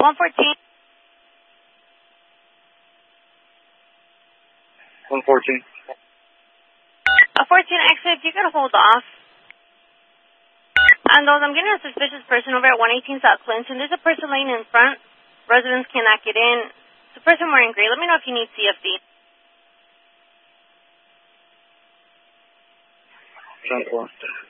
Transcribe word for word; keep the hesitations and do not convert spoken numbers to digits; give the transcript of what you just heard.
one fourteen. one fourteen. Uh, fourteen, actually, if you could hold off. And those, I'm getting a suspicious person over at one eighteen South Clinton. There's a person laying in front. Residents cannot get in. It's a person wearing gray. Let me know if you need C F D. ten four.